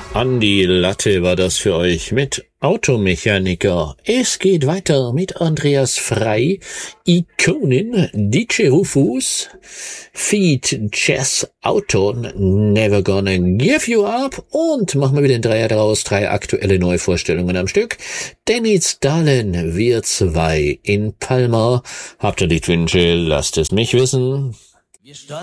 An die Latte war das für euch mit Automechaniker. Es geht weiter mit Andreas Frei, Ikonin, DJ Rufus, Feed Chess Auton, Never Gonna Give You Up und machen wir wieder den Dreier draus, 3 aktuelle Neuvorstellungen am Stück. Dennis Dahlen, wir 2 in Palma. Habt ihr die Wünsche? Lasst es mich wissen.